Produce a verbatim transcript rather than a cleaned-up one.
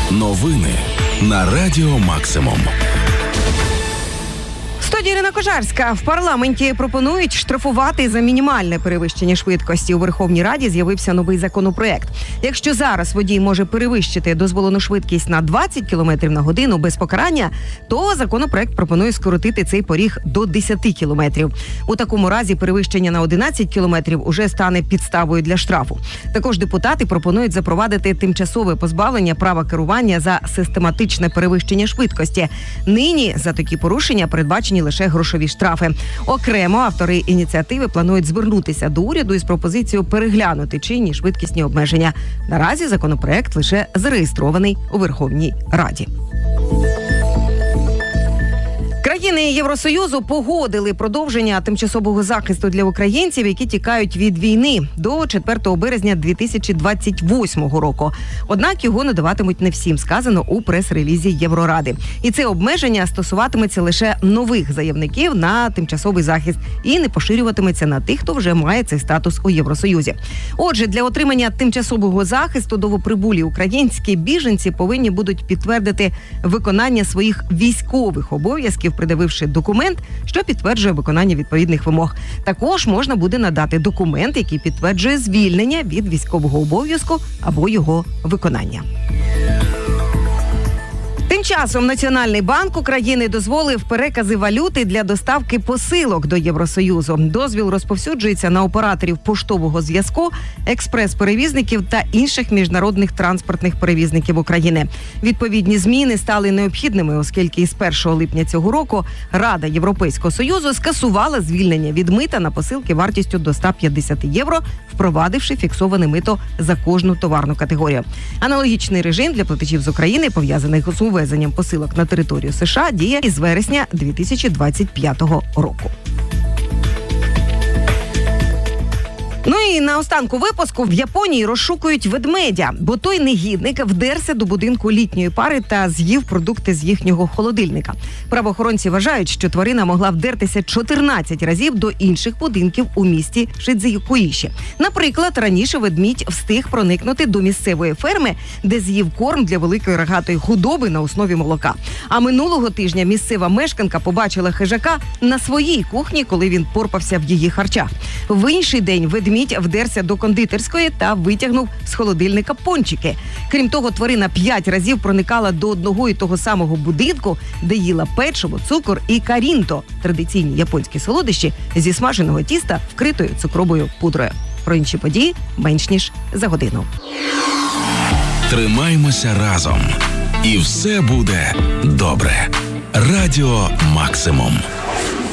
Новини на Радіо Максимум. Студія Ірина Кожарська. В парламенті пропонують штрафувати за мінімальне перевищення швидкості. У Верховній Раді з'явився новий законопроект. Якщо зараз водій може перевищити дозволену швидкість на двадцять кілометрів на годину без покарання, то законопроект пропонує скоротити цей поріг до десять кілометрів. У такому разі перевищення на одинадцять кілометрів уже стане підставою для штрафу. Також депутати пропонують запровадити тимчасове позбавлення права керування за систематичне перевищення швидкості. Нині за такі порушення передбачені лише грошові штрафи. Окремо автори ініціативи планують звернутися до уряду із пропозицією переглянути чинні швидкісні обмеження. Наразі законопроект лише зареєстрований у Верховній Раді. Країни Євросоюзу погодили продовження тимчасового захисту для українців, які тікають від війни, до четвертого березня дві тисячі двадцять восьмого року. Однак його надаватимуть не всім, сказано у прес-релізі Євроради. І це обмеження стосуватиметься лише нових заявників на тимчасовий захист і не поширюватиметься на тих, хто вже має цей статус у Євросоюзі. Отже, для отримання тимчасового захисту новоприбулі українські біженці повинні будуть підтвердити виконання своїх військових обов'язків, придавивши документ, що підтверджує виконання відповідних вимог. Також можна буде надати документ, який підтверджує звільнення від військового обов'язку або його виконання. Тим часом Національний банк України дозволив перекази валюти для доставки посилок до Євросоюзу. Дозвіл розповсюджується на операторів поштового зв'язку, експрес-перевізників та інших міжнародних транспортних перевізників України. Відповідні зміни стали необхідними, оскільки із першого липня цього року Рада Європейського Союзу скасувала звільнення від мита на посилки вартістю до ста п'ятдесят євро, впровадивши фіксоване мито за кожну товарну категорію. Аналогічний режим для платежів з України, пов'язаних з увезенням посилок на територію США, діє із вересня дві тисячі двадцять п'ятого року. Ну і на останку випуску в Японії розшукують ведмедя, бо той негідник вдерся до будинку літньої пари та з'їв продукти з їхнього холодильника. Правоохоронці вважають, що тварина могла вдертися чотирнадцять разів до інших будинків у місті Шидзюкуїші. Наприклад, раніше ведмідь встиг проникнути до місцевої ферми, де з'їв корм для великої рогатої худоби на основі молока. А минулого тижня місцева мешканка побачила хижака на своїй кухні, коли він порпався в її харчах. В інший день ведмідь вдерся до кондитерської та витягнув з холодильника пончики. Крім того, тварина п'ять разів проникала до одного і того самого будинку, де їла печиво, цукор і карінто – традиційні японські солодощі зі смаженого тіста, вкритою цукровою пудрою. Про інші події менш ніж за годину. Тримаймося разом. І все буде добре. Радіо Максимум.